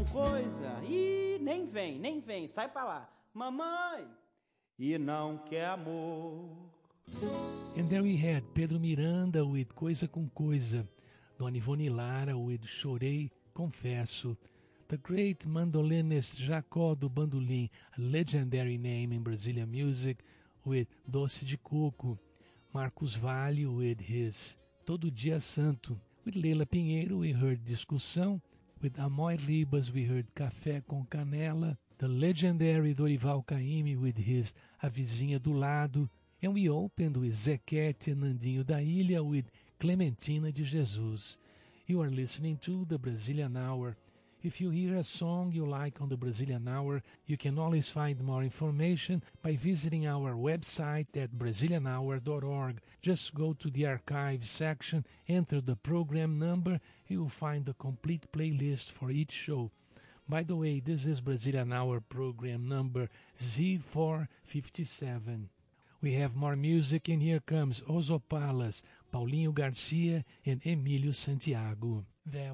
coisa. Ih, nem vem, sai pra lá. Mamãe! E não quer amor. And there we had Pedro Miranda with Coisa com Coisa, Dona Ivone Lara with Chorei, Confesso, the great mandolinist Jacó do Bandolim, a legendary name in Brazilian music, with Doce de Coco, Marcos Valle with his Todo Dia Santo, with Leila Pinheiro we heard Discussão, with Amor Ribas we heard Café com Canela, the legendary Dorival Caymmi with his A Vizinha do Lado, and we opened with Zequete and Nandinho da Ilha with Clementina de Jesus. You are listening to the Brazilian Hour. If you hear a song you like on the Brazilian Hour, you can always find more information by visiting our website at brazilianhour.org. Just go to the archives section, enter the program number, you will find the complete playlist for each show. By the way, this is Brazilian Hour program number Z457. We have more music, and here comes Os Opalas, Paulinho Garcia and Emílio Santiago.